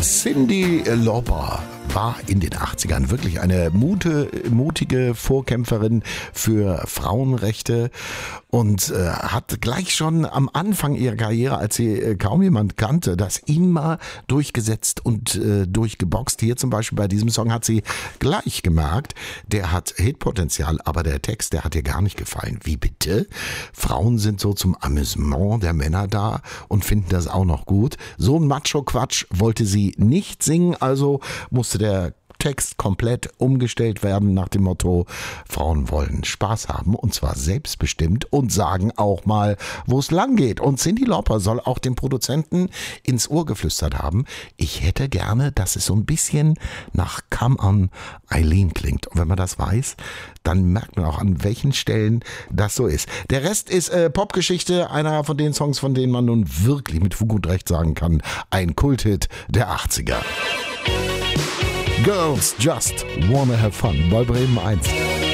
Cyndi Lauper war in den 80ern wirklich eine mutige Vorkämpferin für Frauenrechte und hat gleich schon am Anfang ihrer Karriere, als sie kaum jemand kannte, das immer durchgesetzt und durchgeboxt. Hier zum Beispiel bei diesem Song hat sie gleich gemerkt, der hat Hitpotenzial, aber der Text, der hat ihr gar nicht gefallen. Wie bitte? Frauen sind so zum Amüsement der Männer da und finden das auch noch gut. So ein Macho-Quatsch wollte sie nicht singen, also musste der Text komplett umgestellt werden nach dem Motto, Frauen wollen Spaß haben und zwar selbstbestimmt und sagen auch mal, wo es lang geht. Und Cyndi Lauper soll auch dem Produzenten ins Ohr geflüstert haben, ich hätte gerne, dass es so ein bisschen nach Come On Eileen klingt. Und wenn man das weiß, dann merkt man auch, an welchen Stellen das so ist. Der Rest ist Popgeschichte, einer von den Songs, von denen man nun wirklich mit Fug und Recht sagen kann, ein Kulthit der 80er. Girls Just Wanna Have Fun bei Bremen 1.